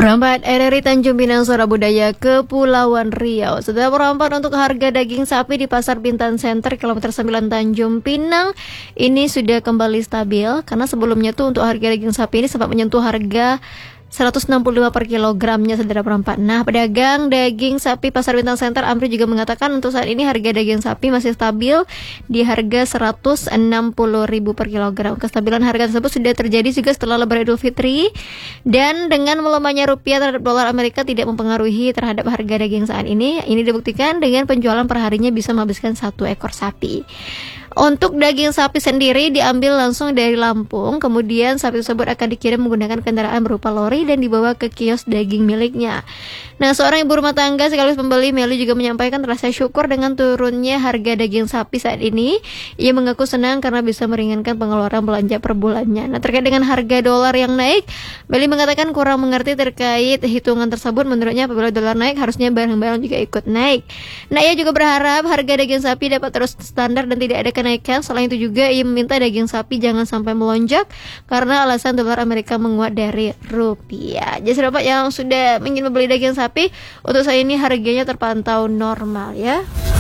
Merambat RRI Tanjung Pinang Suara Budaya Kepulauan Riau. Sudah merambat untuk harga daging sapi di Pasar Bintan Center kilometer 9 Tanjung Pinang. Ini sudah kembali stabil karena sebelumnya tuh untuk harga daging sapi ini sempat menyentuh harga 165 per kilogramnya, saudara perempat. Nah, pedagang daging sapi Pasar Bintang Center Amri juga mengatakan untuk saat ini harga daging sapi masih stabil di harga 160.000 per kilogram. Kestabilan harga tersebut sudah terjadi juga setelah Lebaran Idul Fitri, dan dengan melemahnya rupiah terhadap dolar Amerika tidak mempengaruhi terhadap harga daging saat ini. Ini dibuktikan dengan penjualan perharinya bisa menghabiskan 1 ekor sapi. Untuk daging sapi sendiri diambil langsung dari Lampung, kemudian sapi tersebut akan dikirim menggunakan kendaraan berupa lori dan dibawa ke kios daging miliknya. Nah, seorang ibu rumah tangga sekaligus pembeli, Meli, juga menyampaikan rasa syukur dengan turunnya harga daging sapi saat ini. Ia mengaku senang karena bisa meringankan pengeluaran belanja per bulannya. Nah, terkait dengan harga dolar yang naik, Meli mengatakan kurang mengerti terkait hitungan tersebut. Menurutnya apabila dolar naik, harusnya barang-barang juga ikut naik. Nah, ia juga berharap harga daging sapi dapat terus standar dan tidak ada kenaikan. Selain itu juga ia meminta daging sapi jangan sampai melonjak karena alasan dolar Amerika menguat dari rupiah. Jadi sahabat yang sudah ingin membeli daging sapi, untuk saat ini harganya terpantau normal ya.